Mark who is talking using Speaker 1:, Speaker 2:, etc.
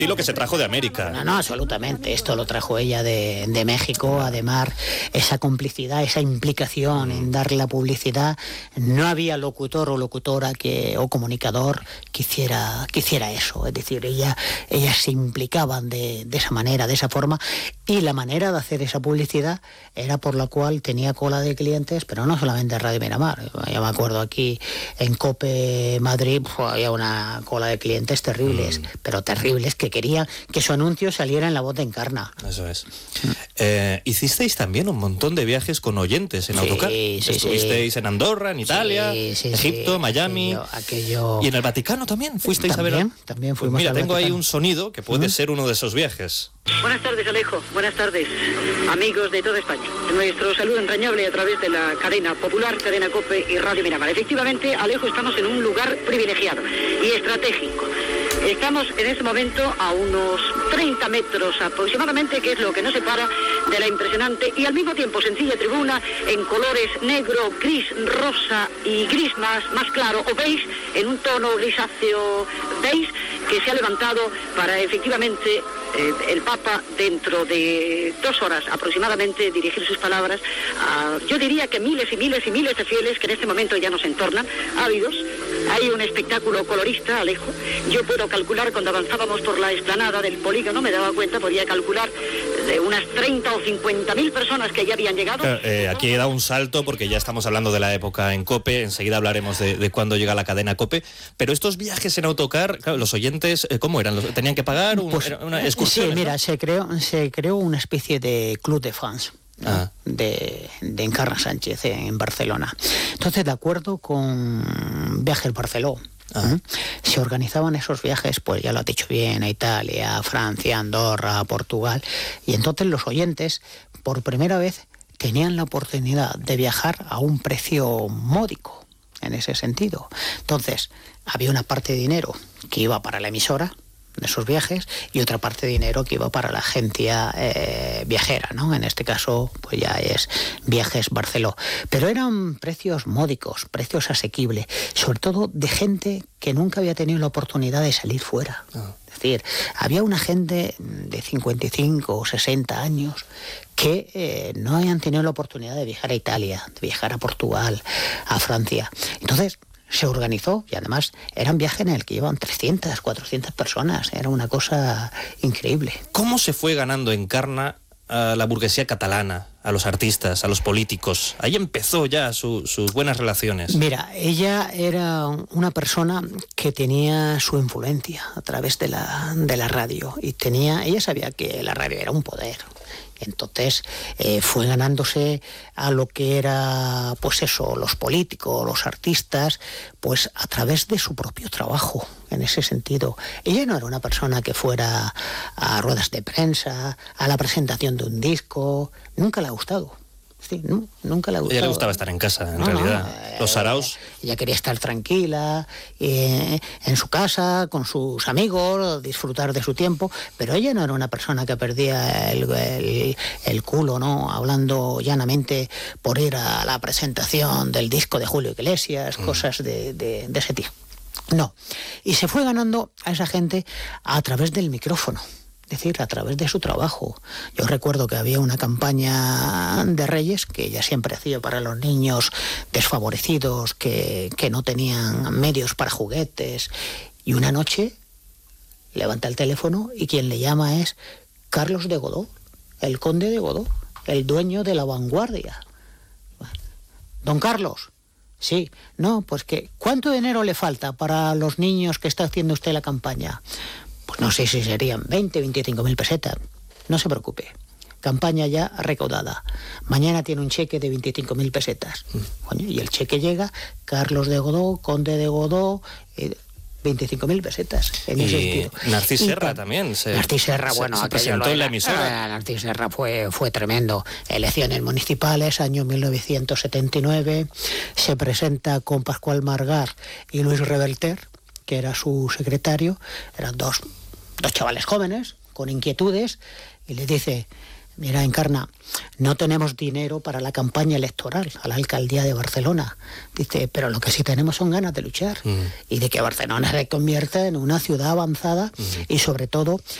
Speaker 1: Y lo que se trajo de América.
Speaker 2: No, absolutamente. Esto lo trajo ella de México. Además, esa complicidad, esa implicación en darle la publicidad. No había locutor o locutora o comunicador que hiciera eso. Es decir, ellas se implicaban de esa manera, de esa forma. Y la manera de hacer esa publicidad era por la cual tenía cola de clientes, pero no solamente en Radio Miramar. Ya me acuerdo aquí en COPE Madrid, había una cola de clientes terribles, pero terribles, que querían que su anuncio saliera en La Voz de Encarna.
Speaker 1: Eso es. Hicisteis también un montón de viajes con oyentes en autocar. Estuvisteis en Andorra, en Italia, Egipto, Miami. Y en el Vaticano también fuisteis a ver.
Speaker 2: También fuimos.
Speaker 1: Mira, tengo ahí un sonido que puede ser uno de esos viajes.
Speaker 3: Buenas tardes, Alejo. Buenas tardes, amigos de toda España. Nuestro saludo entrañable a través de la cadena popular, cadena COPE y Radio Miramar. Efectivamente, Alejo, estamos en un lugar privilegiado y estratégico. Estamos en este momento a unos 30 metros aproximadamente, que es lo que nos separa de la impresionante y al mismo tiempo sencilla tribuna en colores negro, gris, rosa y gris más claro, o beige, en un tono grisáceo beige, que se ha levantado para efectivamente el Papa, dentro de 2 horas aproximadamente, dirigir sus palabras a, yo diría que miles y miles y miles de fieles que en este momento ya nos entornan, ávidos. Hay un espectáculo colorista, Alejo. Yo puedo calcular, cuando avanzábamos por la explanada del polígono, me daba cuenta, podía calcular de unas 30 o 50.000 personas que ya habían llegado.
Speaker 1: Aquí he dado un salto porque ya estamos hablando de la época en COPE, enseguida hablaremos de cuándo llega la cadena COPE, pero estos viajes en autocar, claro, los oyentes, ¿cómo eran? ¿Tenían que pagar una excursión?
Speaker 2: Sí, mira, ¿no? se creó una especie de club de fans, ¿no? de Encarna Sánchez en Barcelona. Entonces, de acuerdo con Viajes Barceló, se organizaban esos viajes, pues ya lo has dicho bien, a Italia, a Francia, a Andorra, a Portugal, y entonces los oyentes, por primera vez, tenían la oportunidad de viajar a un precio módico, en ese sentido. Entonces, había una parte de dinero que iba para la emisora de esos viajes y otra parte de dinero que iba para la agencia viajera, ¿no? En este caso, pues ya es Viajes Barceló. Pero eran precios módicos, precios asequibles, sobre todo de gente que nunca había tenido la oportunidad de salir fuera. Es decir, había una gente de 55 o 60 años que no habían tenido la oportunidad de viajar a Italia, de viajar a Portugal, a Francia. Entonces, se organizó y además era un viaje en el que iban 300, 400 personas. Era una cosa increíble.
Speaker 1: ¿Cómo se fue ganando Encarna a la burguesía catalana, a los artistas, a los políticos? Ahí empezó ya sus buenas relaciones.
Speaker 2: Mira, ella era una persona que tenía su influencia a través de la radio y ella sabía que la radio era un poder. Entonces fue ganándose a lo que era, pues eso, los políticos, los artistas, pues a través de su propio trabajo, en ese sentido. Ella no era una persona que fuera a ruedas de prensa, a la presentación de un disco, nunca le ha gustado. Sí, no, nunca le ha gustado.
Speaker 1: A ella le gustaba estar en casa, en realidad. Los saraos.
Speaker 2: Ella quería estar tranquila, en su casa, con sus amigos, disfrutar de su tiempo, pero ella no era una persona que perdía el culo, ¿no? Hablando llanamente por ir a la presentación del disco de Julio Iglesias, cosas de ese tipo. No. Y se fue ganando a esa gente a través del micrófono. Es decir, a través de su trabajo. Yo recuerdo que había una campaña de Reyes que ella siempre hacía para los niños desfavorecidos que no tenían medios para juguetes. Y una noche levanta el teléfono y quien le llama es Carlos de Godó, el conde de Godó, el dueño de La Vanguardia. Don Carlos. Sí, no, pues que ¿cuánto dinero le falta para los niños que está haciendo usted la campaña? Pues no sé si serían 20, 25.000 pesetas. No se preocupe. Campaña ya recaudada. Mañana tiene un cheque de 25.000 pesetas. Coño, y el cheque llega, Carlos de Godó, conde de Godó, 25.000 pesetas. En ese sentido.
Speaker 1: Narcís Serra también.
Speaker 2: Narcís Serra, bueno,
Speaker 1: se presentó en la emisora.
Speaker 2: Narcís Serra fue tremendo. Elecciones municipales, año 1979. Se presenta con Pascual Margar y Luis Reverter, que era su secretario. Eran dos chavales jóvenes, con inquietudes, y les dice: Mira, Encarna, no tenemos dinero para la campaña electoral a la alcaldía de Barcelona. Dice, pero lo que sí tenemos son ganas de luchar y de que Barcelona se convierta en una ciudad avanzada y sobre todo